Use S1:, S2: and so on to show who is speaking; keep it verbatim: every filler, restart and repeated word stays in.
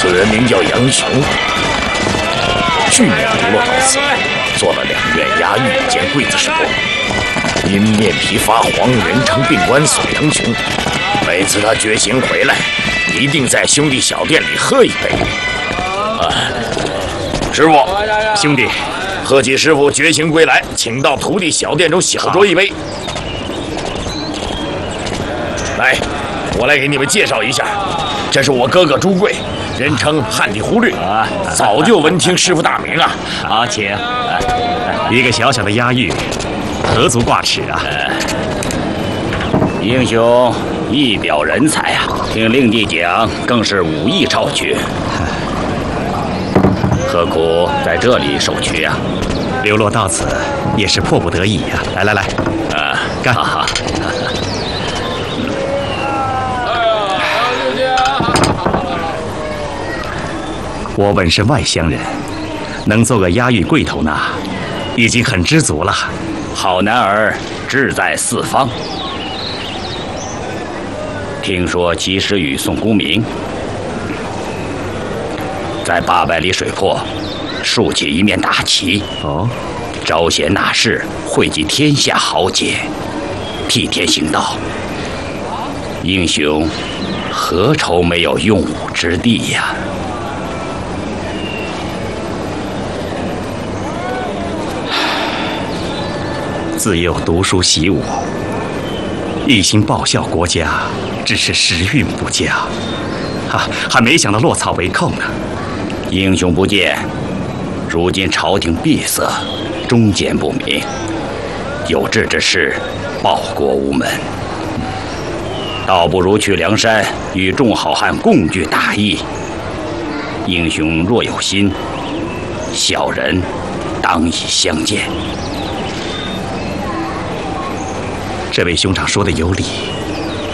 S1: 此人名叫杨雄，去年流落到此，做了两院押狱兼刽子手，因面皮发黄，人称病关索杨雄。每次他觉醒回来，一定在兄弟小店里喝一杯。啊，师傅，
S2: 兄弟，
S1: 贺启师傅觉醒归来，请到徒弟小店中小酌一杯。来，我来给你们介绍一下，这是我哥哥朱贵，人称汉地忽略，啊，早就闻听师傅大名啊。
S2: 好，请。一个小小的押狱，何足挂齿啊！
S3: 英雄一表人才啊，听令弟讲，更是武艺超群。何苦在这里受屈啊？
S2: 流落到此也是迫不得已呀、啊！来来来，
S3: 啊，
S2: 干！
S3: 哈哈。
S2: 我本是外乡人，能做个押狱贵头呢，已经很知足了。
S3: 好男儿志在四方。听说及时雨宋公明在八百里水泊竖起一面大旗，
S2: 哦，
S3: 招贤纳士，汇集天下豪杰，替天行道。英雄何愁没有用武之地呀？
S2: 自幼读书习武，一心报效国家，只是时运不佳，哈，还没想到落草为寇呢。
S3: 英雄不见，如今朝廷闭塞，忠奸不明，有志之士报国无门，倒不如去梁山与众好汉共聚大义。英雄若有心，小人当以相见。
S2: 这位兄长说的有理，